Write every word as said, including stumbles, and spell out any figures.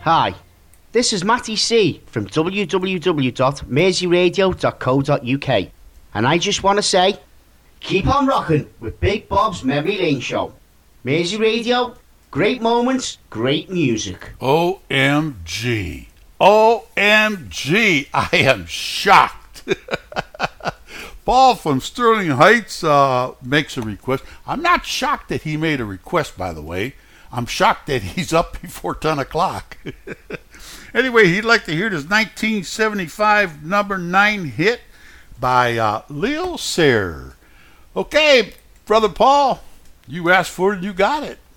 Hi, this is Matty C from w w w dot mersey radio dot co dot u k, and I just want to say, keep on rocking with Big Bob's Memory Lane Show. Mersey Radio, great moments, great music. O M G. O M G. I am shocked. Paul from Sterling Heights uh, makes a request. I'm not shocked that he made a request, by the way. I'm shocked that he's up before ten o'clock. Anyway, he'd like to hear this nineteen seventy-five number nine hit by uh, Leo Sayer. Okay, Brother Paul, you asked for it, you got it.